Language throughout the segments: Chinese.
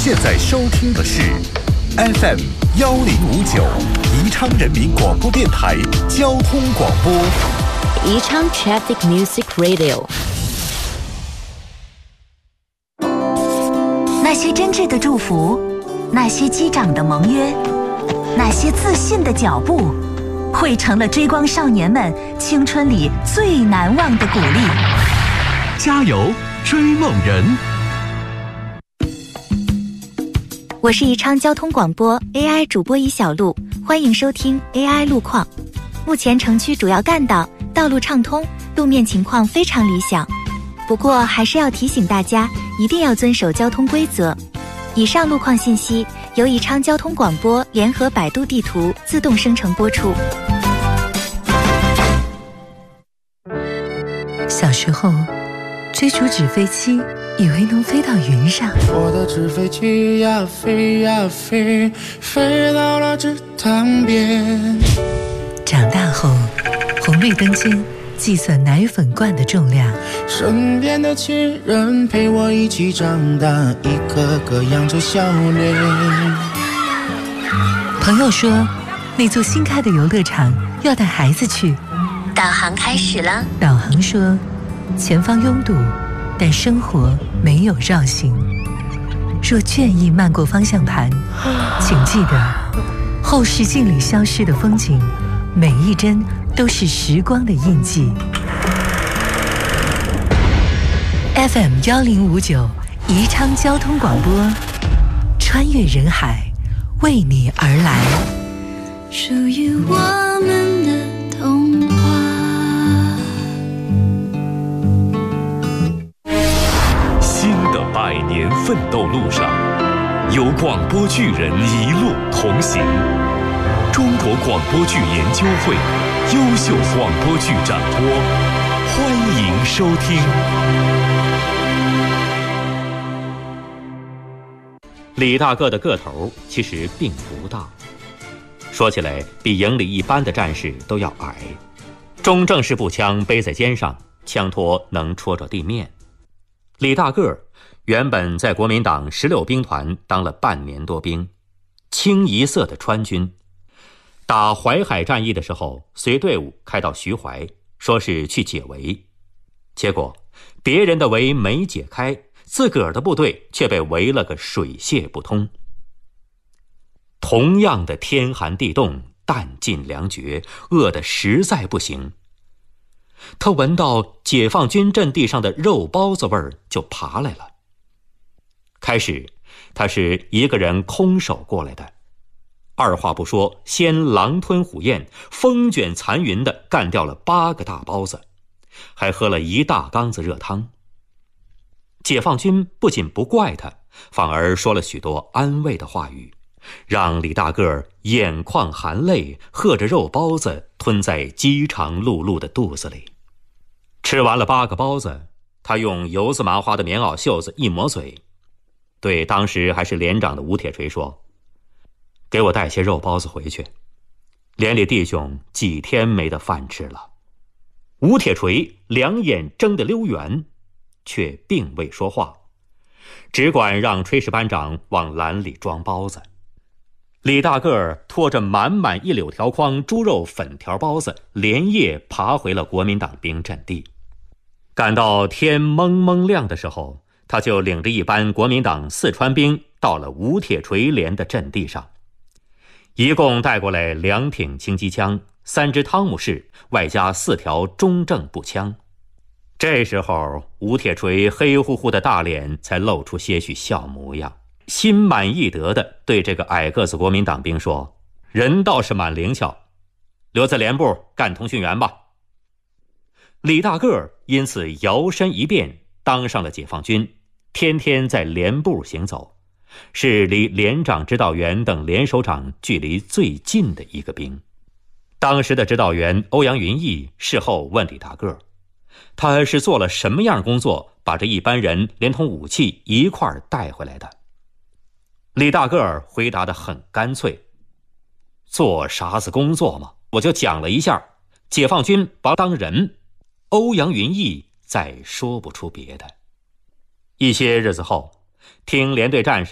现在收听的是 FM 1059宜昌人民广播电台交通广播。 宜昌 Traffic Music Radio。 那些真挚的祝福，那些击掌的盟约，那些自信的脚步，汇成了追光少年们青春里最难忘的鼓励。 加油，追梦人！ 我是宜昌交通广播 AI 主播尹小璐，欢迎收听 AI 路况。目前城区主要干道道路畅通，路面情况非常理想。不过还是要提醒大家，一定要遵守交通规则。以上路况信息由宜昌交通广播联合百度地图自动生成播出。 小时候追逐纸飞机，以为能飞到云上。 我的纸飞机呀飞呀飞，飞到了池塘边。 长大后，红绿灯间计算奶粉罐的重量。 身边的亲人陪我一起长大，一个个扬着笑脸。 朋友说，那座新开的游乐场要带孩子去。 导航开始了。 导航说，前方拥堵，但生活没有绕行。若倦意漫过方向盘，请记得，后视镜里消失的风景，每一帧都是时光的印记。FM 1059宜昌交通广播，穿越人海，为你而来。 属于我们的童话。 新的100年奋斗路上，有广播剧人一路同行。中国广播剧研究会优秀广播剧展播，欢迎收听。李大个的个头其实并不大，说起来比营里一般的战士都要矮。中正式步枪背在肩上，枪托能戳着地面。李大个原本在国民党16兵团当了半年多兵，清一色的川军。打淮海战役的时候，随队伍开到徐淮，说是去解围，结果别人的围没解开，自个儿的部队却被围了个水泄不通。同样的天寒地冻，弹尽粮绝，饿得实在不行。他闻到解放军阵地上的肉包子味儿，就爬来了。开始他是一个人空手过来的，二话不说，先狼吞虎咽，风卷残云地干掉了8个大包子，还喝了1大缸子热汤。解放军不仅不怪他，反而说了许多安慰的话语，让李大个眼眶含泪，喝着肉包子吞在饥肠辘辘的肚子里。吃完了8个包子，他用油渍麻花的棉袄袖子一抹嘴，对当时还是连长的吴铁锤说：“给我带些肉包子回去，连里弟兄几天没得饭吃了。”吴铁锤两眼睁得溜圆，却并未说话，只管让炊事班长往篮里装包子。李大个拖着满满1绺条筐猪肉粉条包子，连夜爬回了国民党兵阵地。赶到天蒙蒙亮的时候，他就领着一班国民党四川兵到了吴铁锤连的阵地上，一共带过来2挺轻机枪、3支汤姆士，外加4条中正步枪。这时候吴铁锤黑乎乎的大脸才露出些许笑模样，心满意得地对这个矮个子国民党兵说：“人倒是蛮灵巧，留在连部干通讯员吧。”李大个因此摇身一变，当上了解放军，天天在连部行走，是离连长、指导员等连首长距离最近的一个兵。当时的指导员欧阳云逸事后问李大个，他是做了什么样工作，把这一班人连同武器一块儿带回来的？李大个回答得很干脆：“做啥子工作嘛，我就讲了一下，解放军把当人。”欧阳云逸再说不出别的。一些日子后，听连队战士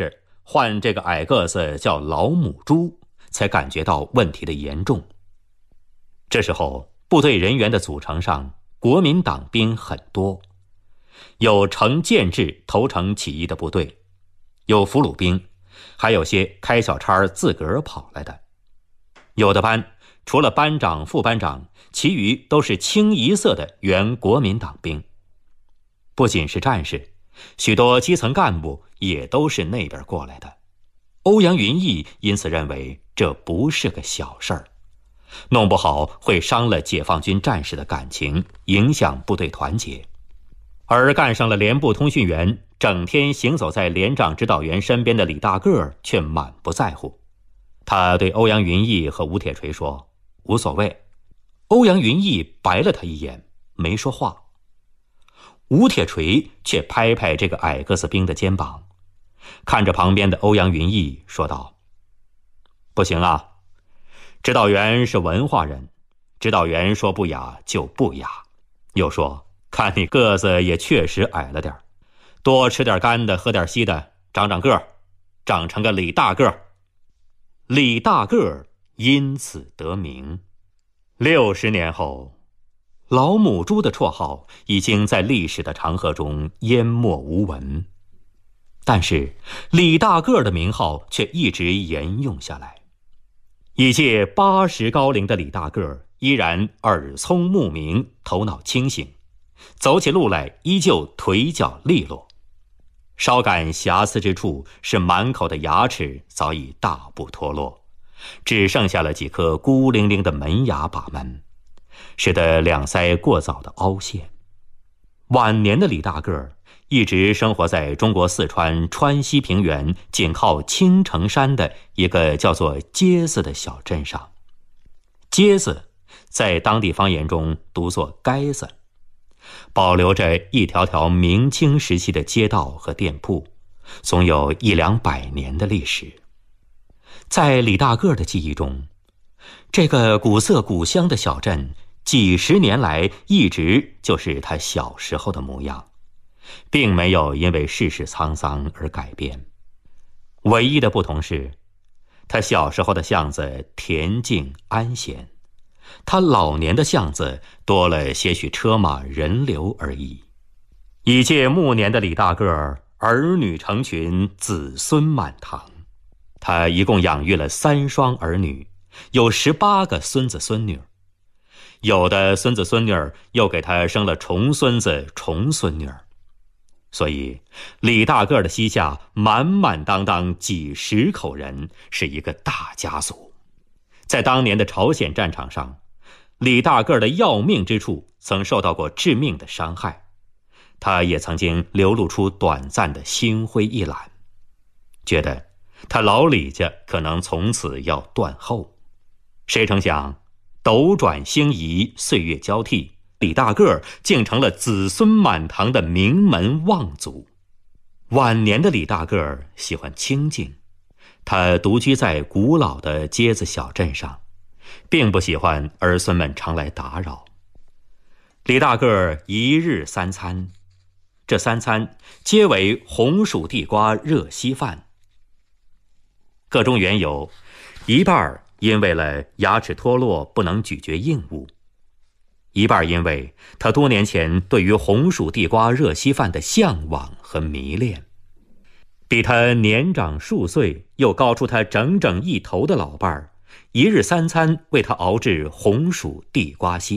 换这个矮个子叫老母猪，才感觉到问题的严重。这时候部队人员的组成上，国民党兵很多，有成建制投诚起义的部队，有俘虏兵，还有些开小差自个儿跑来的。有的班除了班长、副班长，其余都是清一色的原国民党兵。不仅是战士，许多基层干部也都是那边过来的。欧阳云逸因此认为这不是个小事儿，弄不好会伤了解放军战士的感情，影响部队团结。而干上了连部通讯员，整天行走在连长指导员身边的李大个却满不在乎。他对欧阳云逸和吴铁锤说无所谓。欧阳云逸白了他一眼，没说话。吴铁锤却拍拍这个矮个子兵的肩膀，看着旁边的欧阳云逸说道：不行啊，指导员是文化人，指导员说不雅就不雅。又说看你个子也确实矮了点，多吃点干的，喝点稀的，长长个儿，长成个李大个儿。李大个儿因此得名。60年后，老母猪的绰号已经在历史的长河中淹没无闻，但是李大个儿的名号却一直沿用下来。已届80高龄的李大个儿依然耳聪目明，头脑清醒，走起路来依旧腿脚利落，稍感瑕疵之处，是满口的牙齿早已大不脱落，只剩下了几颗孤零零的门牙把门，使得两腮过早的凹陷。晚年的李大个儿一直生活在中国四川川西平原紧靠青城山的一个叫做街子的小镇上。街子在当地方言中读作街子，保留着一条条明清时期的街道和店铺，总有100-200年的历史。在李大个儿的记忆中，这个古色古香的小镇几十年来一直就是他小时候的模样，并没有因为世事沧桑而改变。唯一的不同是，他小时候的巷子恬静安闲，他老年的巷子多了些许车马人流而已。已届暮年的李大个儿儿女成群，子孙满堂。他一共养育了3双儿女，有18个孙子孙女，有的孙子孙女又给他生了重孙子重孙女。所以李大个儿的膝下满满当当几10口人，是一个大家族。在当年的朝鲜战场上，李大个儿的要命之处曾受到过致命的伤害，他也曾经流露出短暂的心灰意懒，觉得他老李家可能从此要断后。谁成想斗转星移，岁月交替，李大个儿竟成了子孙满堂的名门望族。晚年的李大个儿喜欢清静，他独居在古老的街子小镇上，并不喜欢儿孙们常来打扰。李大个儿一日3餐，这3餐皆为红薯地瓜热稀饭。个中缘由，一半因为了牙齿脱落不能咀嚼硬物，一半因为他多年前对于红薯地瓜热稀饭的向往和迷恋。比他年长数岁又高出他整整1头的老伴儿，一日3餐为他熬制红薯地瓜稀